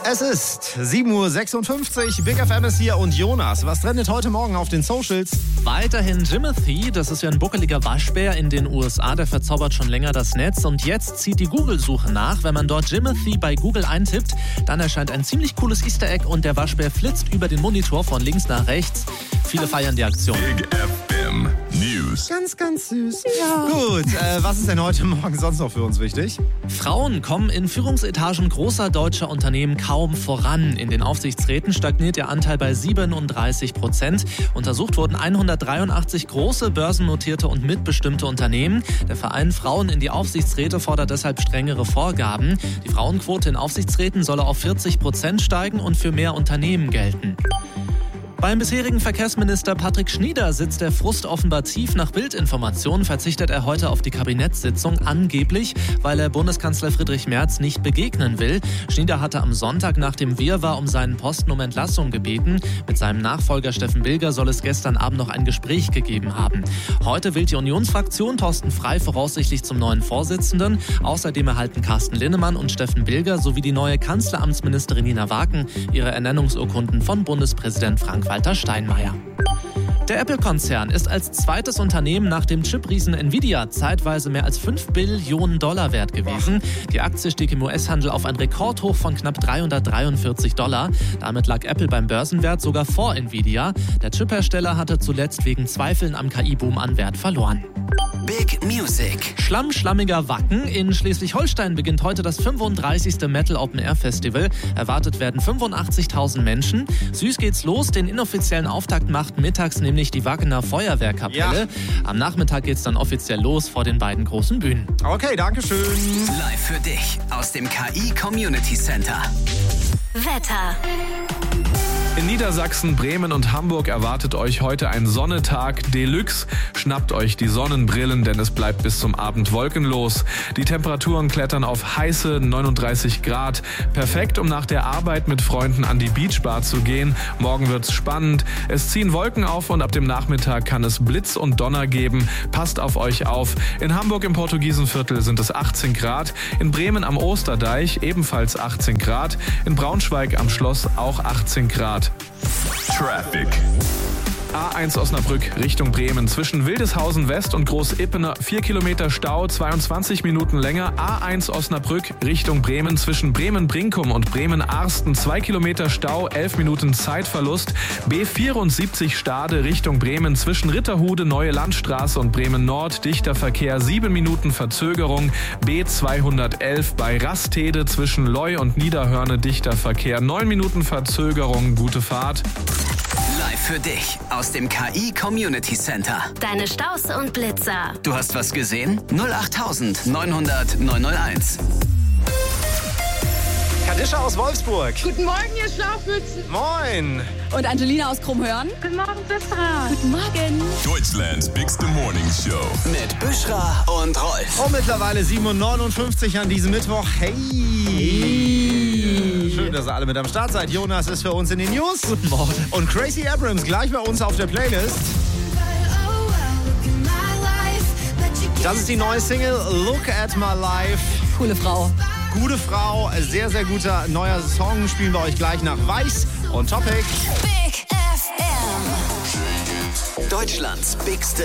Es ist 7.56 Uhr, Big FM ist hier und Jonas. Was trendet heute Morgen auf den Socials? Weiterhin Jimothy, das ist ja ein buckeliger Waschbär in den USA, der verzaubert schon länger das Netz. Und jetzt zieht die Google-Suche nach. Wenn man dort Jimothy bei Google eintippt, dann erscheint ein ziemlich cooles Easter Egg und der Waschbär flitzt über den Monitor von links nach rechts. Viele feiern die Aktion. Big FM News. Ganz süß. Ja. Gut, was ist denn heute Morgen sonst noch für uns wichtig? Frauen kommen in Führungsetagen großer deutscher Unternehmen kaum voran. In den Aufsichtsräten stagniert der Anteil bei 37%. Untersucht wurden 183 große, börsennotierte und mitbestimmte Unternehmen. Der Verein Frauen in die Aufsichtsräte fordert deshalb strengere Vorgaben. Die Frauenquote in Aufsichtsräten solle auf 40% steigen und für mehr Unternehmen gelten. Beim bisherigen Verkehrsminister Patrick Schnieder sitzt der Frust offenbar tief. Nach Bild-Informationen verzichtet er heute auf die Kabinettssitzung, angeblich, weil er Bundeskanzler Friedrich Merz nicht begegnen will. Schnieder hatte am Sonntag nach dem Wirrwarr um seinen Posten um Entlassung gebeten. Mit seinem Nachfolger Steffen Bilger soll es gestern Abend noch ein Gespräch gegeben haben. Heute wählt die Unionsfraktion Thorsten Frey voraussichtlich zum neuen Vorsitzenden. Außerdem erhalten Carsten Linnemann und Steffen Bilger sowie die neue Kanzleramtsministerin Nina Waken ihre Ernennungsurkunden von Bundespräsident Frank-Walter Steinmeier. Der Apple-Konzern ist als zweites Unternehmen nach dem Chip-Riesen Nvidia zeitweise mehr als $5 Billionen wert gewesen. Die Aktie stieg im US-Handel auf ein Rekordhoch von knapp $343. Damit lag Apple beim Börsenwert sogar vor Nvidia. Der Chip-Hersteller hatte zuletzt wegen Zweifeln am KI-Boom an Wert verloren. Big Music. Schlammiger Wacken. In Schleswig-Holstein beginnt heute das 35. Metal Open Air Festival. Erwartet werden 85.000 Menschen. Süß geht's los. Den inoffiziellen Auftakt macht mittags nämlich die Wackener Feuerwehrkapelle. Ja. Am Nachmittag geht's dann offiziell los vor den beiden großen Bühnen. Okay, danke schön. Live für dich aus dem KI Community Center. Wetter. In Niedersachsen, Bremen und Hamburg erwartet euch heute ein Sonnetag Deluxe. Schnappt euch die Sonnenbrillen, denn es bleibt bis zum Abend wolkenlos. Die Temperaturen klettern auf heiße 39 Grad. Perfekt, um nach der Arbeit mit Freunden an die Beachbar zu gehen. Morgen wird's spannend. Es ziehen Wolken auf und ab dem Nachmittag kann es Blitz und Donner geben. Passt auf euch auf. In Hamburg im Portugiesenviertel sind es 18 Grad. In Bremen am Osterdeich ebenfalls 18 Grad. In Braunschweig am Schloss auch 18 Grad. Traffic. A1 Osnabrück Richtung Bremen. Zwischen Wildeshausen West und Groß-Ippener 4 Kilometer Stau, 22 Minuten länger. A1 Osnabrück Richtung Bremen. Zwischen Bremen-Brinkum und Bremen-Arsten 2 Kilometer Stau, 11 Minuten Zeitverlust. B74 Stade Richtung Bremen. Zwischen Ritterhude, Neue Landstraße und Bremen-Nord dichter Verkehr, 7 Minuten Verzögerung. B211 bei Rastede zwischen Leu und Niederhörne dichter Verkehr, 9 Minuten Verzögerung. Gute Fahrt. Live für dich aus dem KI Community Center. Deine Staus und Blitzer. Du hast was gesehen? 08900 901. Kadisha aus Wolfsburg. Guten Morgen, ihr Schlafmützen. Moin. Und Angelina aus Krummhörn. Guten Morgen, Sandra. Guten Morgen. Deutschlands Bigste Morning Show. Mit Büschra und Rolf. Oh, mittlerweile 7.59 Uhr an diesem Mittwoch. Hey. Schön, dass ihr alle mit am Start seid. Jonas ist für uns in den News. Guten Morgen. Und Crazy Abrams gleich bei uns auf der Playlist. Das ist die neue Single Look at My Life. Coole Frau. Gute Frau, sehr, sehr guter neuer Song. Spielen wir euch gleich nach Weiß und Topic. Big FM. Deutschlands bigste